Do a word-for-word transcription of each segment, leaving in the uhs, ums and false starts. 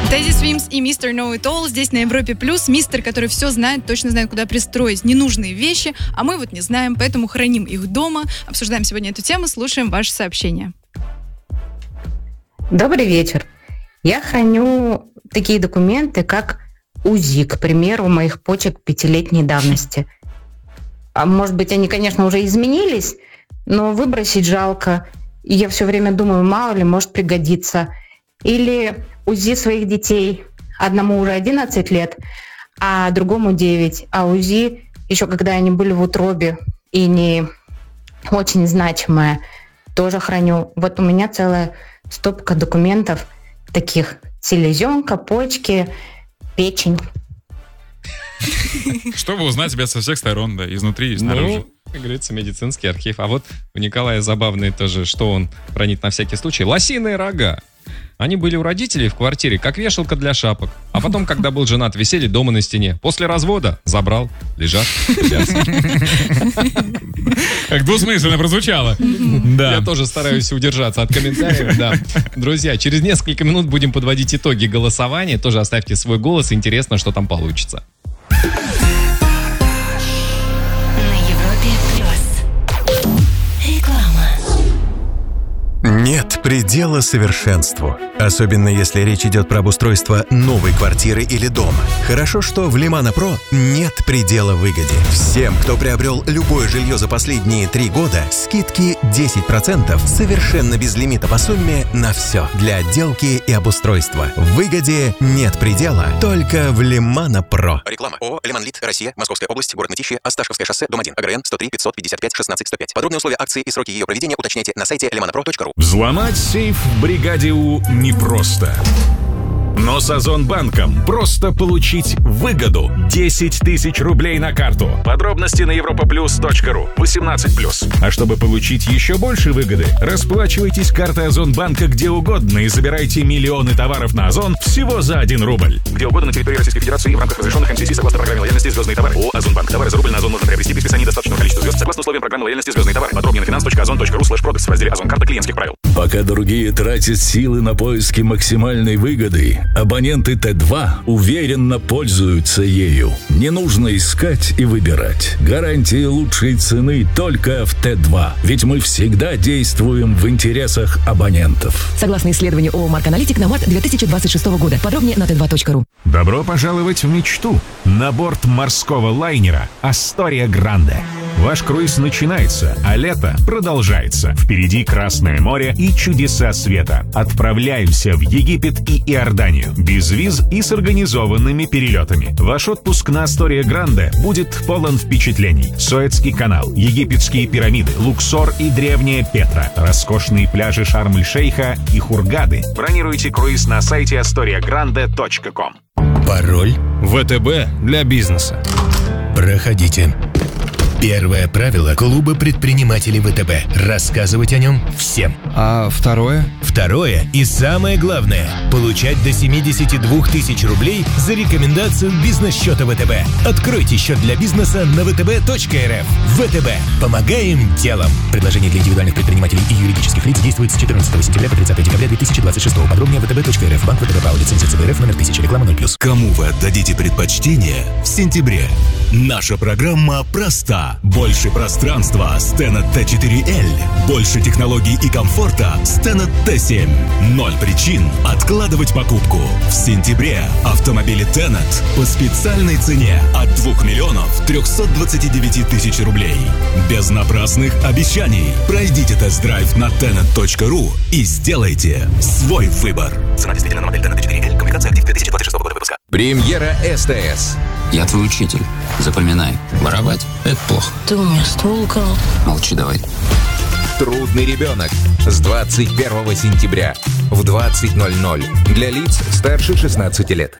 Тедди Свимс и мистер Know It All здесь на Европе Плюс. Мистер, который все знает, точно знает, куда пристроить ненужные вещи, а мы вот не знаем, поэтому храним их дома. Обсуждаем сегодня эту тему, слушаем ваши сообщения. Добрый вечер. Я храню такие документы, как УЗИ, к примеру, моих почек пятилетней давности. А может быть, они, конечно, уже изменились, но выбросить жалко. И я все время думаю, мало ли, может пригодиться. Или УЗИ своих детей. Одному уже одиннадцать лет, а другому девять. А УЗИ, еще когда они были в утробе и не очень значимое, тоже храню. Вот у меня целая стопка документов таких. Селезенка, почки, печень. Чтобы узнать себя со всех сторон, да, изнутри и снаружи. Ну, как говорится, медицинский архив. А вот у Николая забавный тоже, что он хранит на всякий случай. Лосиные рога. Они были у родителей в квартире, как вешалка для шапок. А потом, когда был женат, висели дома на стене. После развода забрал, лежат, как двусмысленно прозвучало. Я тоже стараюсь удержаться от комментариев. Да. Друзья, через несколько минут будем подводить итоги голосования. Тоже оставьте свой голос, интересно, что там получится. Нет предела совершенству. Особенно если речь идет про обустройство новой квартиры или дома. Хорошо, что в Лимана Про нет предела выгоде. Всем, кто приобрел любое жилье за последние три года, скидки десять процентов совершенно без лимита по сумме на все. Для отделки и обустройства. В выгоде нет предела, только в Лимана Про. Реклама. ООО «Лиманлит», Россия, Московская область, город Мытищи, Осташковское шоссе, дом один, АГРН сто три пятьсот пятьдесят пять шестнадцать сто пять. Подробные условия акции и сроки ее проведения уточняйте на сайте лиманапро точка ру. Взломать сейф в бригаде У непросто. Но с Озонбанком просто получить выгоду. десять тысяч рублей на карту. Подробности на европаплюс точка ру. восемнадцать плюс. А чтобы получить еще больше выгоды, расплачивайтесь картой Озонбанка где угодно и забирайте миллионы товаров на Озон всего за один рубль. Где угодно на территории Российской Федерации и в рамках разрешенных эм си си согласно программе лояльности «Звездные товары». ООО «Озонбанк». Товары за рубль на Озон можно приобрести при списании достаточного количества звезд согласно условиям программы лояльности «Звездные товары». Подробнее на финанс точка озон точка ру слэш продакс в разделе «Озон карта клиентских правил». Пока другие тратят силы на поиски максимальной выгоды, абоненты Т два уверенно пользуются ею. Не нужно искать и выбирать. Гарантии лучшей цены только в Т два. Ведь мы всегда действуем в интересах абонентов. Согласно исследованию ООО «Марк Аналитик» на март две тысячи двадцать шестого года. Подробнее на тэ два точка ру. Добро пожаловать в мечту. На борт морского лайнера «Астория Гранде». Ваш круиз начинается, а лето продолжается. Впереди Красное море и чудеса света. Отправляемся в Египет и Иорданию. Без виз и с организованными перелетами. Ваш отпуск на Астория Гранде будет полон впечатлений. Суэцкий канал, египетские пирамиды, Луксор и древняя Петра, роскошные пляжи Шарм-эль-Шейха и Хургады. Бронируйте круиз на сайте астория гранде точка ком. Пароль ВТБ для бизнеса. Проходите. Первое правило клуба предпринимателей ВТБ. Рассказывать о нем всем. А второе? Второе и самое главное – получать до семьдесят два тысячи рублей за рекомендацию бизнес-счета ВТБ. Откройте счет для бизнеса на вэ тэ бэ точка эр эф. ВТБ. Помогаем делом. Предложение для индивидуальных предпринимателей и юридических лиц действует с четырнадцатого сентября по тридцатое декабря две тысячи двадцать шестого. Подробнее вэ тэ бэ точка эр эф. Банк ВТБ ПАО. Лицензия цэ бэ эр эф номер тысяча. Реклама ноль плюс. Кому вы отдадите предпочтение в сентябре? Наша программа проста. Больше пространства с Tenet тэ четыре эл. Больше технологий и комфорта с Tenet тэ семь. Ноль причин откладывать покупку. В сентябре автомобили Tenet по специальной цене от двух миллионов трехсот двадцати девяти тысяч рублей. Без напрасных обещаний. Пройдите тест-драйв на tenet точка ру и сделайте свой выбор. Цена действительно на модель Tenet тэ четыре эл. Комплектация актив две тысячи двадцать шестого года выпуска. Премьера эс тэ эс. Я твой учитель. Запоминай. Воровать – это плохо. Ты у меня стол украл. Молчи давай. Трудный ребенок с двадцать первого сентября в двадцать ноль ноль для лиц старше шестнадцати лет.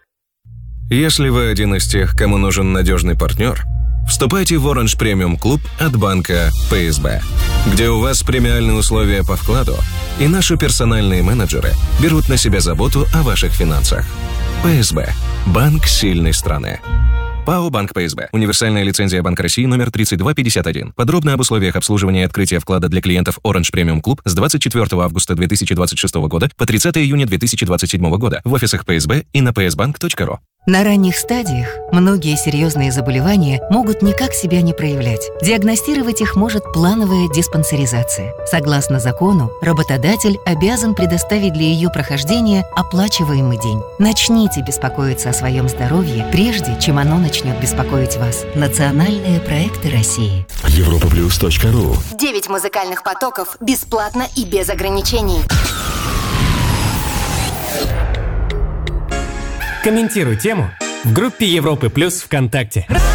Если вы один из тех, кому нужен надежный партнер, вступайте в Orange Premium Club от банка пэ эс бэ, где у вас премиальные условия по вкладу, и наши персональные менеджеры берут на себя заботу о ваших финансах. пэ эс бэ – банк сильной страны. ПАО «Банк ПСБ». Универсальная лицензия Банка России номер тридцать два пятьдесят один. Подробно об условиях обслуживания и открытия вклада для клиентов Orange Premium Club с двадцать четвёртого августа две тысячи двадцать шестого года по тридцатого июня две тысячи двадцать седьмого года в офисах ПСБ и на пи эс банк точка ру. На ранних стадиях многие серьезные заболевания могут никак себя не проявлять. Диагностировать их может плановая диспансеризация. Согласно закону, работодатель обязан предоставить для ее прохождения оплачиваемый день. Начните беспокоиться о своем здоровье, прежде чем оно начнет беспокоить вас. Национальные проекты России. европа плюс точка ру. Девять музыкальных потоков бесплатно и без ограничений. Комментируй тему в группе Европы Плюс ВКонтакте.